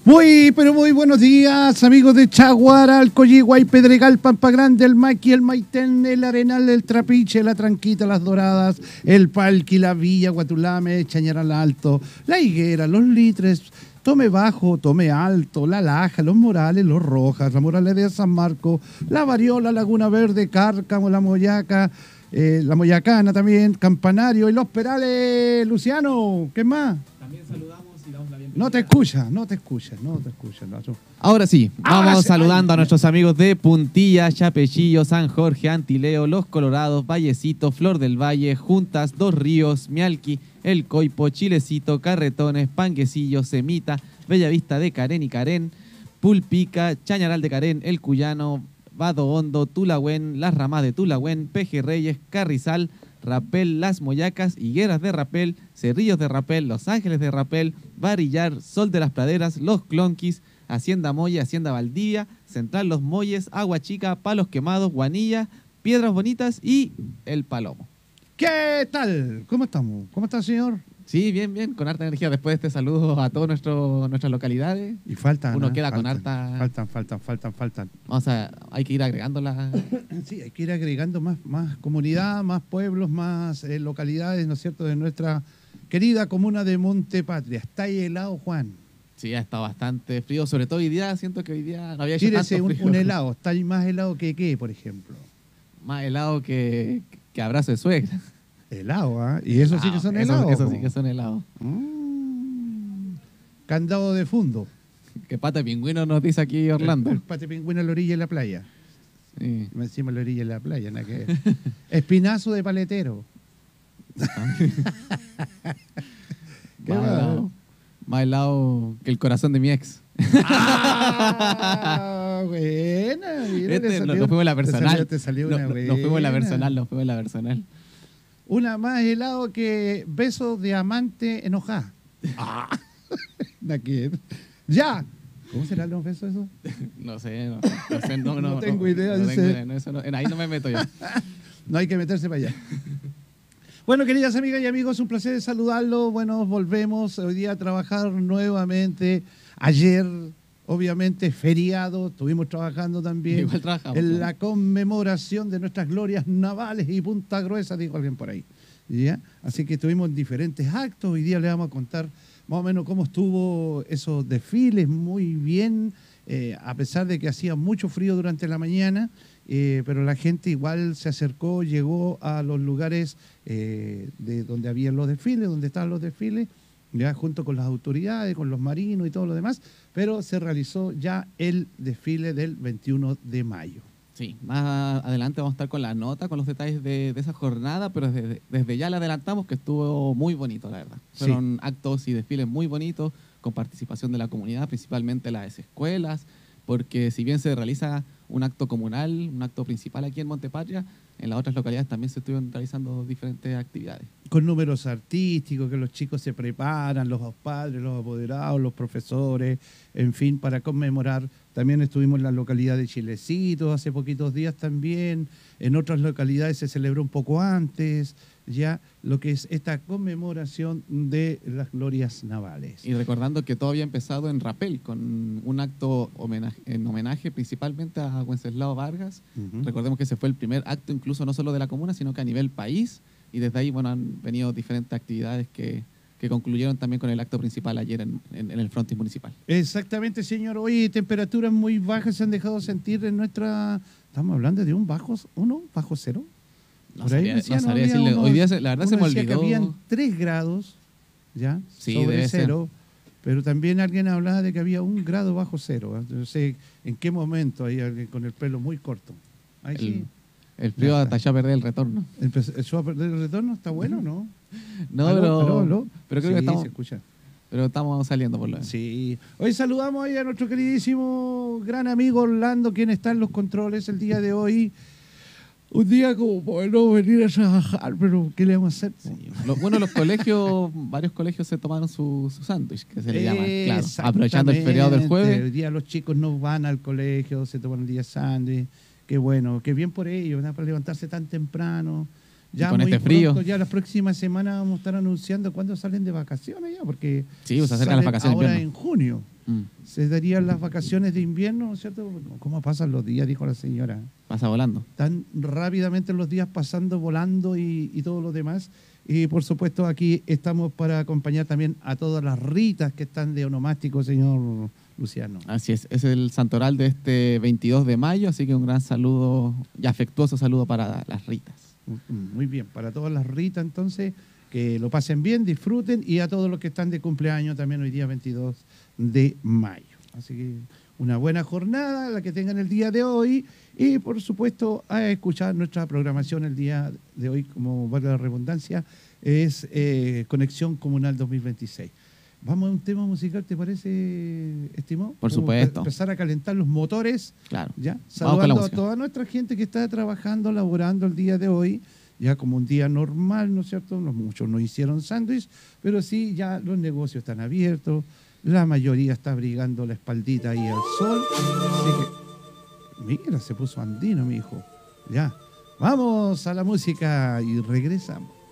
Pero muy buenos días, amigos de Chaguara, Alcoyiguay, Pedregal, Pampa Grande, el Maqui, el Maitén, el Arenal, el Trapiche, la Tranquita, las Doradas, el Palqui, la Villa, Guatulame, Chañaral Alto, la Higuera, los Litres, Tome Bajo, Tome Alto, la Laja, los Morales, los Rojas, la Morales de San Marco, la Variola, Laguna Verde, Cárcamo, la Moyaca, la Moyacana también, Campanario y los Perales. Luciano, ¿qué más? También saludamos y damos la bienvenida. No te escuchas. Ahora sí, vamos saludando ay, a nuestros amigos de Puntilla, Chapechillo, San Jorge, Antileo, Los Colorados, Vallecito, Flor del Valle, Juntas, Dos Ríos, Mialqui, El Coipo, Chilecito, Carretones, Panguecillo, Semita, Bellavista de Carén y Carén, Pulpica, Chañaral de Carén, El Cuyano, Vado Hondo, Tulahuen, Las Ramas de Tulahuen, Pejerreyes, Carrizal, Rapel, Las Moyacas, Higueras de Rapel, Cerrillos de Rapel, Los Ángeles de Rapel, Varillar, Sol de las Praderas, Los Clonquis, Hacienda Molle, Hacienda Valdivia, Central Los Molles, Agua Chica, Palos Quemados, Guanilla, Piedras Bonitas y El Palomo. ¿Qué tal? ¿Cómo estamos? ¿Cómo está, señor? Sí, bien, con harta energía después de este saludo a todas nuestras localidades. Y faltan. Uno queda con harta... Faltan. Hay que ir agregando la... Sí, hay que ir agregando más comunidad, más pueblos, más localidades, ¿no es cierto?, de nuestra querida comuna de Montepatria. Está ahí helado, Juan. Sí, ha estado bastante frío, sobre todo hoy día. Siento que hoy día no había hecho Tírese tanto frío. un helado. Está ahí más helado que qué, por ejemplo. Más helado que abrazo de suegra. Helado, ¿ah? Y eso sí que son helados. Eso sí que son helados. Candado de fondo. Que pata de pingüino nos dice aquí Orlando. El pate pingüino a la orilla de la playa. Sí. Encima de la orilla de la playa, nada que ver. Espinazo de paletero. ¿Qué más helado que el corazón de mi ex. Buena. Mira, nos fuimos en la personal. Te salió una buena. Nos fuimos en la personal. Una más helado que beso de amante enojada. ¡Ya! ¿Cómo serán los besos esos? No sé, no tengo idea. Ahí no me meto yo. No hay que meterse para allá. Bueno, queridas amigas y amigos, un placer saludarlos. Bueno, volvemos hoy día a trabajar nuevamente. Ayer, obviamente, feriado, estuvimos trabajando también. Igual trabajamos. En la conmemoración de nuestras glorias navales y Punta Gruesa, dijo alguien por ahí. ¿Ya? Así que tuvimos diferentes actos. Hoy día les vamos a contar más o menos cómo estuvo esos desfiles, muy bien, a pesar de que hacía mucho frío durante la mañana. Pero la gente igual se acercó, llegó a los lugares de donde habían los desfiles, donde estaban los desfiles, ya junto con las autoridades, con los marinos y todo lo demás, pero se realizó ya el desfile del 21 de mayo. Sí, más adelante vamos a estar con la nota, con los detalles de esa jornada, pero desde ya le adelantamos que estuvo muy bonito, la verdad. Sí. Fueron actos y desfiles muy bonitos, con participación de la comunidad, principalmente las escuelas, porque si bien se realiza un acto comunal, un acto principal aquí en Montepatria, en las otras localidades también se estuvieron realizando diferentes actividades. Con números artísticos, que los chicos se preparan, los padres, los apoderados, los profesores, en fin, para conmemorar. También estuvimos en la localidad de Chilecito hace poquitos días también. En otras localidades se celebró un poco antes, ya lo que es esta conmemoración de las glorias navales. Y recordando que todo había empezado en Rapel, con un acto en homenaje principalmente a Wenceslao Vargas. Recordemos que ese fue el primer acto incluso no solo de la comuna, sino que a nivel país. Y desde ahí han venido diferentes actividades que concluyeron también con el acto principal ayer en el frontis municipal. Exactamente, señor. Oye, temperaturas muy bajas se han dejado sentir en nuestra... Estamos hablando de un bajo cero. No sabría decirle. Hoy día, la verdad, se me olvidó. Que habían 3 grados, ¿ya? Sí, sobre cero. Pero también alguien hablaba de que había 1 grado bajo cero. No sé en qué momento hay alguien con el pelo muy corto. Ahí sí. El frío hasta ya perder el retorno. ¿Empezó a perder el retorno? ¿Está bueno o no? No, ¿Aló? pero creo sí, que estamos... se escucha. Pero estamos saliendo por lo menos. Sí. Hoy saludamos ahí a nuestro queridísimo gran amigo Orlando, quien está en los controles el día de hoy. Un día como para no venir a trabajar, pero ¿qué le vamos a hacer? Sí. Los colegios, varios colegios se tomaron su sándwich, que se le llama, claro, aprovechando el feriado del jueves. Hoy día los chicos no van al colegio, se toman el día sándwich. Qué bueno, qué bien por ellos, ¿verdad? Para levantarse tan temprano. Ya con muy este frío. Pronto, ya las próximas semanas vamos a estar anunciando cuándo salen de vacaciones ya, porque sí, pues se acercan las vacaciones ahora invierno. en junio. Se darían las vacaciones de invierno, ¿no es cierto? ¿Cómo pasan los días? Dijo la señora. Pasa volando. Tan rápidamente los días pasando, volando y todo lo demás. Y por supuesto aquí estamos para acompañar también a todas las Ritas que están de onomástico, señor Luciano. Así es el santoral de este 22 de mayo, así que un gran saludo y afectuoso saludo para las Ritas. Muy bien, para todas las Ritas entonces, que lo pasen bien, disfruten, y a todos los que están de cumpleaños también hoy día 22 de mayo. Así que una buena jornada la que tengan el día de hoy, y por supuesto a escuchar nuestra programación el día de hoy, como valga la redundancia, es Conexión Comunal 2026. Vamos a un tema musical, ¿te parece, estimado? Por supuesto. Empezar a calentar los motores. Claro. ¿Ya? Vamos con la Saludando a música. toda nuestra gente que está trabajando, laborando el día de hoy, ya como un día normal, ¿no es cierto? Muchos no hicieron sándwich, pero sí, ya los negocios están abiertos, la mayoría está abrigando la espaldita ahí al sol. Así que, mira, se puso andino, mi hijo. Ya, vamos a la música y regresamos.